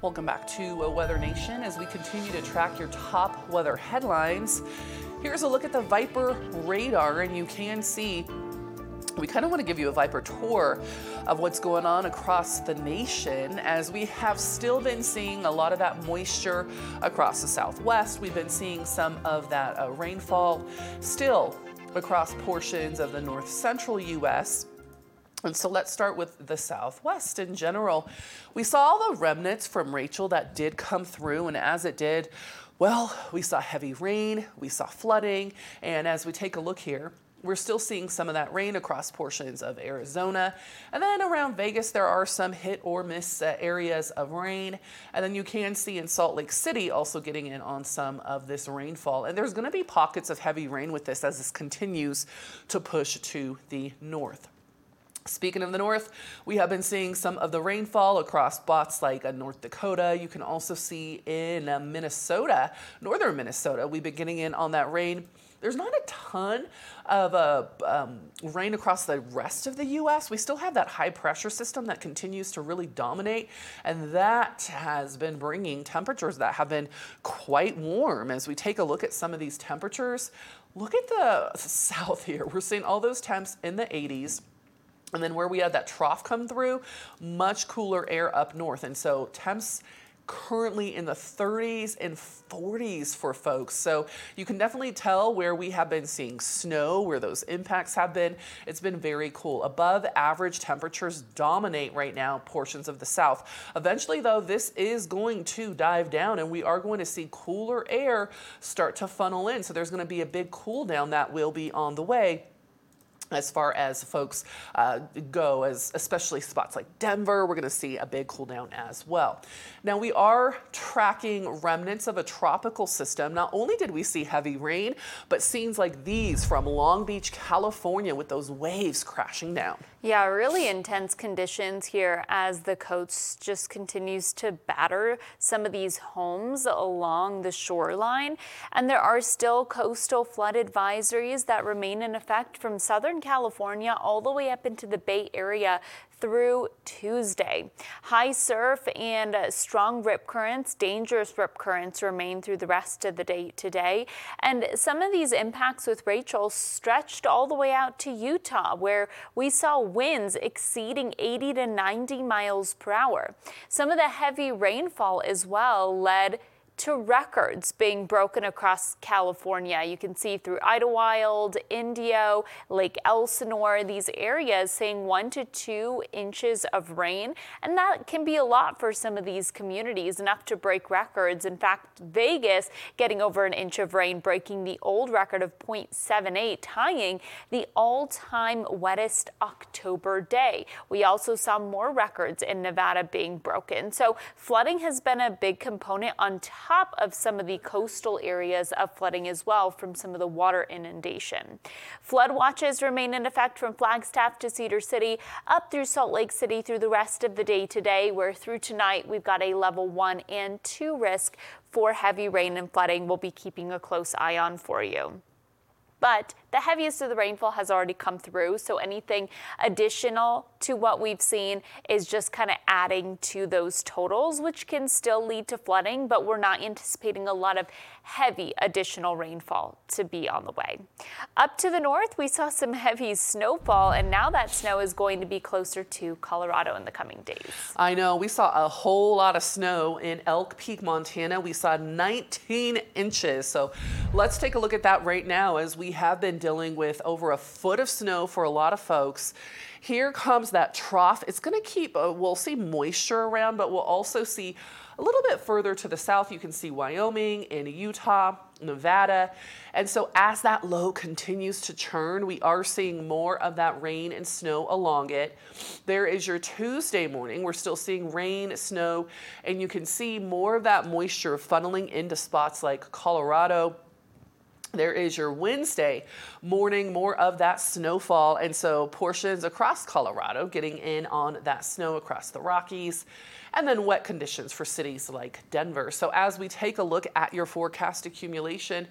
Welcome back to Weather Nation as we continue to track your top weather headlines. Here's a look at the Viper radar, and you can see we kind of want to give you a Viper tour of what's going on across the nation, as we have still been seeing a lot of that moisture across the southwest. We've been seeing some of that rainfall still across portions of the north central U.S. And so let's start with the Southwest in general. We saw the remnants from Rachel that did come through, and as it did, well, we saw heavy rain, we saw flooding, and as we take a look here, we're still seeing some of that rain across portions of Arizona. And then around Vegas, there are some hit or miss areas of rain. And then you can see in Salt Lake City also getting in on some of this rainfall. And there's going to be pockets of heavy rain with this as this continues to push to the north. Speaking of the north, we have been seeing some of the rainfall across spots like North Dakota. You can also see in Minnesota, northern Minnesota, we've been getting in on that rain. There's not a ton of rain across the rest of the U.S. We still have that high pressure system that continues to really dominate, and that has been bringing temperatures that have been quite warm. As we take a look at some of these temperatures, look at the south here. We're seeing all those temps in the 80s. And then where we had that trough come through, much cooler air up north. And so temps currently in the 30s and 40s for folks. So you can definitely tell where we have been seeing snow, where those impacts have been. It's been very cool. Above average temperatures dominate right now portions of the south. Eventually, though, this is going to dive down, and we are going to see cooler air start to funnel in. So there's going to be a big cool down that will be on the way. As far as folks go, as especially spots like Denver, we're going to see a big cool down as well. Now, we are tracking remnants of a tropical system. Not only did we see heavy rain, but scenes like these from Long Beach, California, with those waves crashing down. Yeah, really intense conditions here as the coast just continues to batter some of these homes along the shoreline. And there are still coastal flood advisories that remain in effect from Southern California all the way up into the Bay Area through Tuesday. High surf and strong rip currents, dangerous rip currents remain through the rest of the day today. And some of these impacts with Rachel stretched all the way out to Utah, where we saw winds exceeding 80 to 90 miles per hour. Some of the heavy rainfall as well led to records being broken across California. You can see through Idlewild, Indio, Lake Elsinore, these areas saying 1 to 2 inches of rain. And that can be a lot for some of these communities, enough to break records. In fact, Vegas getting over an inch of rain, breaking the old record of 0.78, tying the all-time wettest October day. We also saw more records in Nevada being broken. So flooding has been a big component on top of some of the coastal areas of flooding as well from some of the water inundation. Flood watches remain in effect from Flagstaff to Cedar City up through Salt Lake City through the rest of the day today, where through tonight we've got a level 1 and 2 risk for heavy rain and flooding. We'll be keeping a close eye on for you. But the heaviest of the rainfall has already come through, so anything additional to what we've seen is just kind of adding to those totals, which can still lead to flooding, but we're not anticipating a lot of heavy additional rainfall to be on the way. Up to the north, we saw some heavy snowfall, and now that snow is going to be closer to Colorado in the coming days. I know, we saw a whole lot of snow in Elk Peak, Montana. We saw 19 inches, so let's take a look at that right now as we have been dealing with over a foot of snow for a lot of folks. Here comes that trough. It's going to keep, we'll see moisture around, but we'll also see a little bit further to the south. You can see Wyoming and Utah, Nevada. And so as that low continues to churn, we are seeing more of that rain and snow along it. There is your Tuesday morning. We're still seeing rain, snow, and you can see more of that moisture funneling into spots like Colorado. There is your Wednesday morning, more of that snowfall, and so portions across Colorado getting in on that snow across the Rockies, and then wet conditions for cities like Denver. So as we take a look at your forecast accumulation,